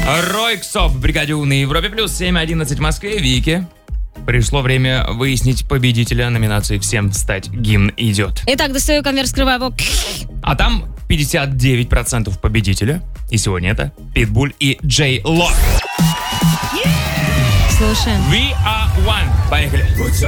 Ройксоп в бригаде У на Европе плюс 7:11 в Москве. Вики, пришло время выяснить победителя номинации «Всем встать, гимн идет». Итак, достаю конверт, скрываю его. А там 59% победителя. И сегодня это Питбуль и Джей Ло. Слушаем. We are one. Поехали.